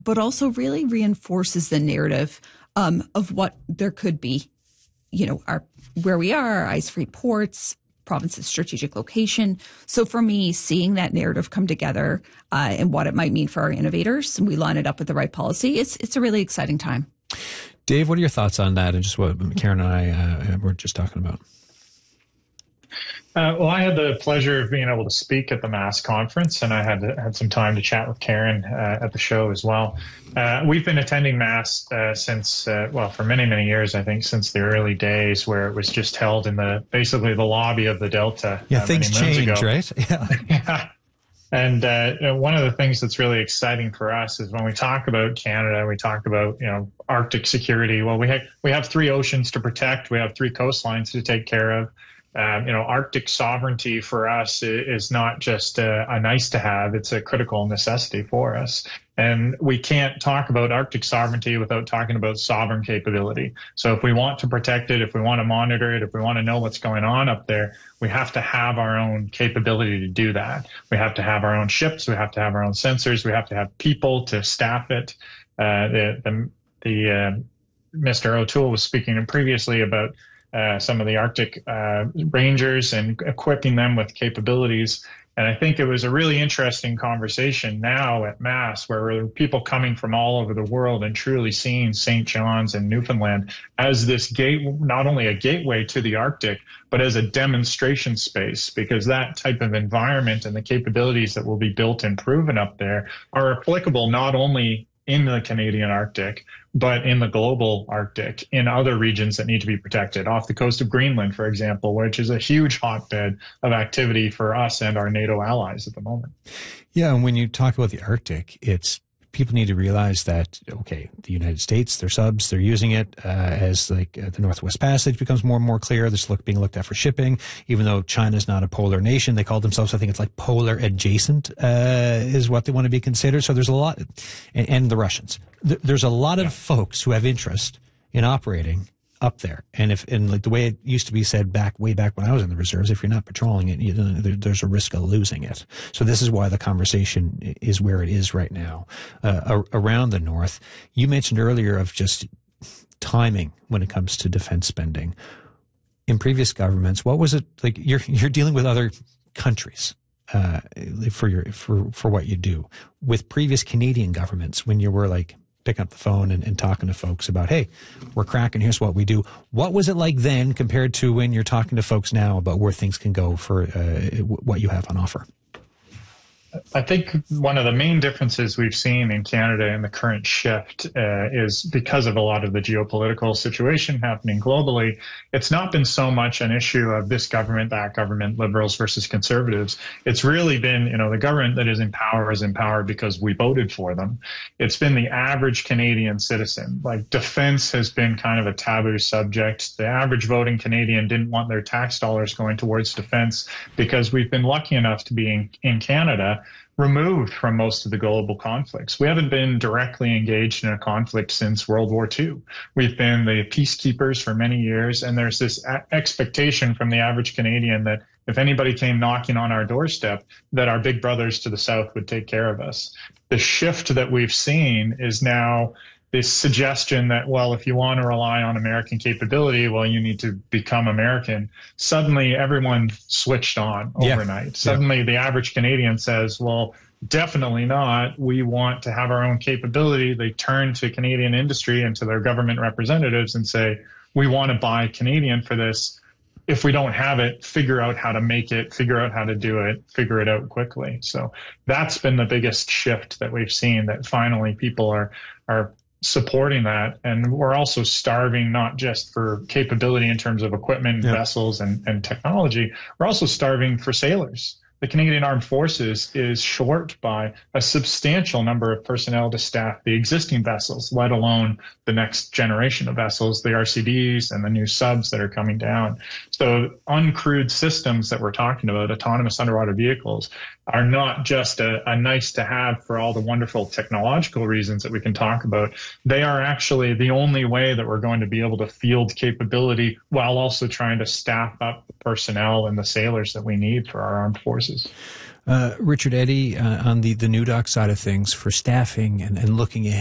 but also really reinforces the narrative of what there could be, where we are, ice-free ports, province's strategic location. So for me, seeing that narrative come together and what it might mean for our innovators, and we line it up with the right policy, it's a really exciting time. Dave, what are your thoughts on that and just what Karen and I were just talking about? Well, I had the pleasure of being able to speak at the MASS conference, and I had some time to chat with Karen at the show as well. We've been attending MASS since, for many, many years, I think, since the early days where it was just held in basically the lobby of the Delta. Yeah, things change, right? Yeah. Yeah. And one of the things that's really exciting for us is when we talk about Canada, we talk about Arctic security. Well, we have 3 oceans to protect. We have 3 coastlines to take care of. Arctic sovereignty for us is not just a nice to have, it's a critical necessity for us. And we can't talk about Arctic sovereignty without talking about sovereign capability. So if we want to protect it, if we want to monitor it, if we want to know what's going on up there, we have to have our own capability to do that. We have to have our own ships, we have to have our own sensors, we have to have people to staff it. Mr. O'Toole was speaking previously about some of the Arctic Rangers and equipping them with capabilities. And I think it was a really interesting conversation now at MASS where there were people coming from all over the world and truly seeing St. John's and Newfoundland as this not only a gateway to the Arctic, but as a demonstration space, because that type of environment and the capabilities that will be built and proven up there are applicable not only in the Canadian Arctic, but in the global Arctic, in other regions that need to be protected, off the coast of Greenland, for example, which is a huge hotbed of activity for us and our NATO allies at the moment. Yeah, and when you talk about the Arctic, people need to realize that, okay, the United States, their subs, they're using it as the Northwest Passage becomes more and more clear. This being looked at for shipping, even though China's not a polar nation. They call themselves, I think it's like polar adjacent is what they want to be considered. So there's a lot, and the Russians. There's a lot of folks who have interest in operating up there. And like the way it used to be said way back when I was in the reserves, if you're not patrolling it, there's a risk of losing it. So this is why the conversation is where it is right now, around the North. You mentioned earlier of just timing when it comes to defense spending. In previous governments, what was it like? You're dealing with other countries. For what you do with previous Canadian governments, when you were like picking up the phone and talking to folks about, hey, we're cracking, here's what we do. What was it like then compared to when you're talking to folks now about where things can go for what you have on offer? I think one of the main differences we've seen in Canada in the current shift is because of a lot of the geopolitical situation happening globally. It's not been so much an issue of this government, that government, liberals versus conservatives. It's really been, the government that is in power because we voted for them. It's been the average Canadian citizen. Like, defense has been kind of a taboo subject. The average voting Canadian didn't want their tax dollars going towards defense because we've been lucky enough to be in Canada removed from most of the global conflicts. We haven't been directly engaged in a conflict since World War II. We've been the peacekeepers for many years, and there's this expectation from the average Canadian that if anybody came knocking on our doorstep, that our big brothers to the south would take care of us. The shift that we've seen is now this suggestion that, well, if you want to rely on American capability, well, you need to become American. Suddenly, everyone switched on overnight. Yeah. Suddenly, the average Canadian says, well, definitely not. We want to have our own capability. They turn to Canadian industry and to their government representatives and say, we want to buy Canadian for this. If we don't have it, figure out how to make it, figure out how to do it, figure it out quickly. So that's been the biggest shift that we've seen, that finally people are supporting that. And we're also starving not just for capability in terms of equipment, vessels, and technology. We're also starving for sailors. The Canadian Armed Forces is short by a substantial number of personnel to staff the existing vessels, let alone the next generation of vessels, the RCDs and the new subs that are coming down. So uncrewed systems that we're talking about, autonomous underwater vehicles, are not just a nice to have for all the wonderful technological reasons that we can talk about. They are actually the only way that we're going to be able to field capability while also trying to staff up the personnel and the sailors that we need for our armed forces. Richard, Eddie, on the NUDOC side of things for staffing and looking ahead.